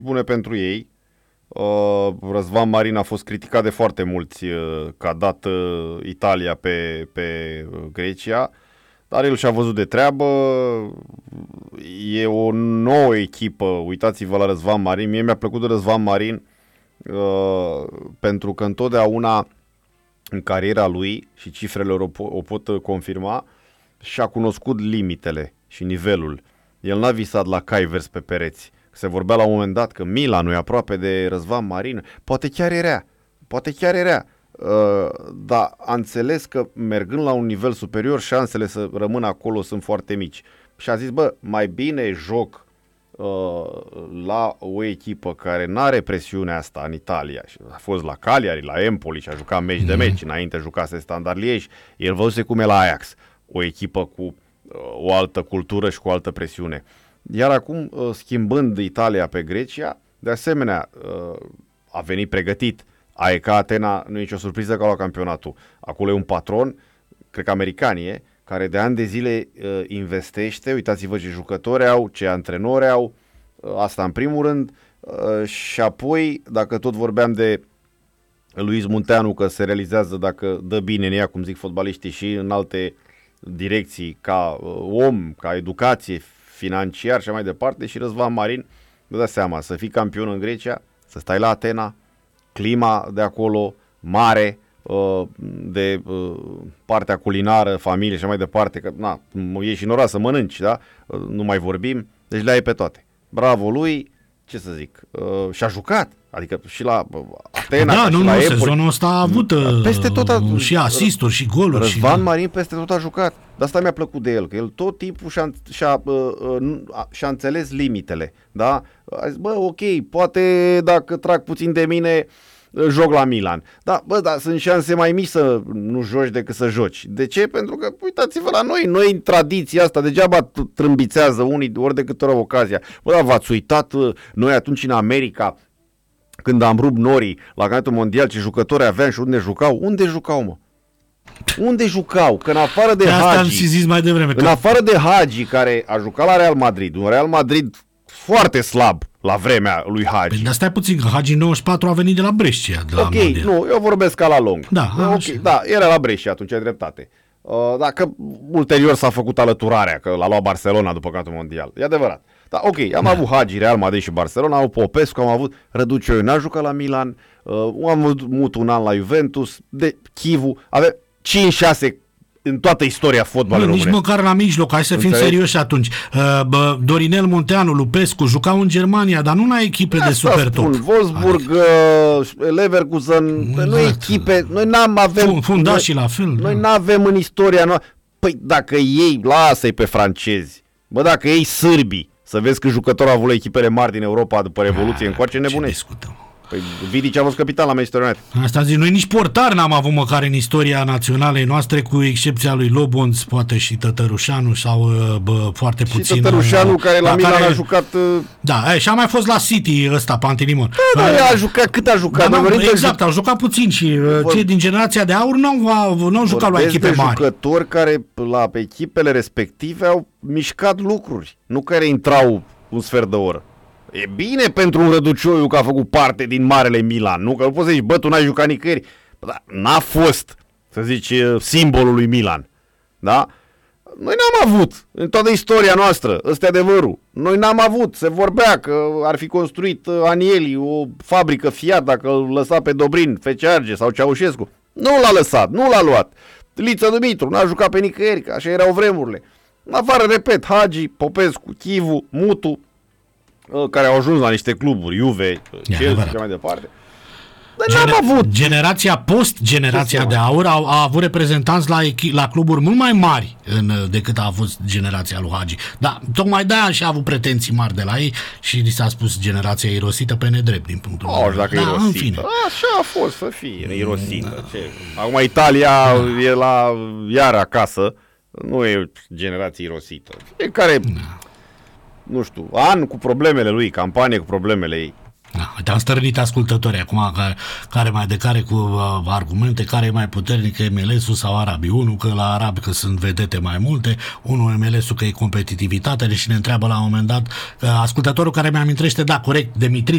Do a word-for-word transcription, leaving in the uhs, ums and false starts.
bune pentru ei. Uh, Răzvan Marin a fost criticat de foarte mulți uh, că a dat uh, Italia pe, pe uh, Grecia, dar el și-a văzut de treabă. E o nouă echipă. Uitați-vă la Răzvan Marin. Mie mi-a plăcut de Răzvan Marin uh, pentru că întotdeauna în cariera lui, și cifrele o, o pot confirma, și-a cunoscut limitele și nivelul. El n-a visat la cai vers pe pereți. Se vorbea la un moment dat că Milanul e aproape de Răzvan Marin. Poate chiar era. Poate chiar era. Uh, dar a înțeles că mergând la un nivel superior, șansele să rămână acolo sunt foarte mici. Și a zis, bă, mai bine joc uh, la o echipă care n-are presiunea asta în Italia. A fost la Cagliari, la Empoli și a jucat meci de meci. Înainte jucase Standard Liège. El văzuse cum e la Ajax. O echipă cu uh, o altă cultură și cu o altă presiune. Iar acum, uh, schimbând Italia pe Grecia, de asemenea, uh, a venit pregătit. A E K Atena nu e nicio surpriză că a luat campionatul. Acolo e un patron, cred că americanie, care de ani de zile uh, investește. Uitați-vă ce jucători au, ce antrenori au, uh, asta în primul rând. Uh, și apoi, dacă tot vorbeam de Luis Munteanu, că se realizează dacă dă bine în ea, cum zic fotbaliștii, și în alte direcții, ca uh, om, ca educație, financiar și mai departe, și Răzvan Marin, vă dați seama, să fii campion în Grecia, să stai la Atena, clima de acolo, mare, de partea culinară, familie și mai departe, că na, ieși în oraș să mănânci, da? Nu mai vorbim, deci le ai pe toate. Bravo lui, ce să zic, și-a jucat, adică și la Atena, da, și nu, la nu, Empoli. Sezonul ăsta a avut peste tot a, și asisturi și goluri. Răzvan și... Marin peste tot a jucat. De asta mi-a plăcut de el, că el tot timpul și-a, și-a, și-a înțeles limitele. Da? A zis, bă, ok, poate dacă trag puțin de mine, joc la Milan. Da, bă, dar sunt șanse mai mici să nu joci decât să joci. De ce? Pentru că, uitați-vă la noi, noi în tradiția asta, degeaba trâmbițează unii ori de câte ori ocazia. Bă, dar v-ați uitat noi atunci în America, când am rupt norii la campionatul mondial, ce jucători aveam și unde jucau? Unde jucau, mă? Unde jucau? Că în afară de, de Hagi, am și zis mai devreme, în afară de Hagi, care a jucat la Real Madrid, un Real Madrid foarte slab la vremea lui Hagi. Păi, dar stai puțin, că Hagi în nouăzeci și patru a venit de la Brescia. De la ok, mondial. Nu, eu vorbesc ca la lung. Da, okay, da, era la Brescia atunci, ai dreptate. Uh, dacă ulterior s-a făcut alăturarea, că l-a luat Barcelona după campionatul mondial. E adevărat. Da, ok, am da. avut Hagi, Real Madrid și Barcelona, am avut Popescu, am avut Rădu Cioiu, n-a jucat la Milan, uh, am avut un an la Juventus, de Chivu, avea cinci șase în toată istoria fotbalului românesc. Nici măcar la mijloc, hai să fim Înțelegi? serioși atunci. Uh, bă, Dorinel Munteanu, Lupescu, jucau în Germania, dar nu la echipe de super top. Wolfsburg, uh, Leverkusen, exact. Nu echipe, noi n-am avem... Fundașii la fel. Noi da. n-avem în istoria noastră. Păi dacă ei, lasă-i pe francezi, bă, dacă ei sârbii, să vezi că jucătorul a avut la echipele mari din Europa după Revoluție, încoace nebunești. Ce discutăm? Păi Vidic a fost capitan la Manchester United. Asta zic, noi nici portar n-am avut măcar în istoria naționalei noastre, cu excepția lui Lobonț, poate și Tătărușanu sau bă, foarte puțin. Și Tătărușanu, care la, la Milan care... a jucat... Da, și a mai fost la City ăsta, Pantelimon. Da, da, a jucat, cât a jucat? Da, exact, juc... au jucat puțin și Vor... cei din generația de aur n-au, n-au jucat la echipe de mari. Jucători care la echipele respective au mișcat lucruri, nu care intrau un sfert de oră. E bine pentru un Rădu Cioiu că a făcut parte din marele Milan, nu? Că nu poți să zici, bă, tu n-ai jucat nicăieri. Dar n-a fost, să zici, simbolul lui Milan. Da? Noi n-am avut, în toată istoria noastră, ăsta e adevărul. Noi n-am avut, se vorbea că ar fi construit Anieli o fabrică Fiat dacă îl lăsa pe Dobrin, Fecearge sau Ceaușescu. Nu l-a lăsat, nu l-a luat. Liță Dumitru n-a jucat pe nicăieri, că așa erau vremurile. În afară, repet, Hagi, Popescu, Chivu, Mutu, care au ajuns la niște cluburi, Juve, Chelsea și mai departe. Dar Gener- n-am avut. Generația post-generația de aur a, a avut reprezentanți la, echi- la cluburi mult mai mari în, decât a avut generația lui Hagi. Dar tocmai de-aia și-a avut pretenții mari de la ei și li s-a spus generația irosită pe nedrept din punctul meu de vedere. Da, în fine. Așa a fost să fie, irosită. Da. Ce? Acum Italia da. e la iar acasă, nu e generație irosită. Fiecare... Da. Nu știu, an cu problemele lui, campanie cu problemele ei. Da, te-am stărnit ascultătorii acum, care, care mai de care cu uh, argumente, care e mai puternic, M L S-ul sau arabii. Unul că la arabi că sunt vedete mai multe, unul M L S-ul că e competitivitatea, și ne întreabă la un moment dat uh, ascultătorul care mi-amintește, da, corect, Dimitri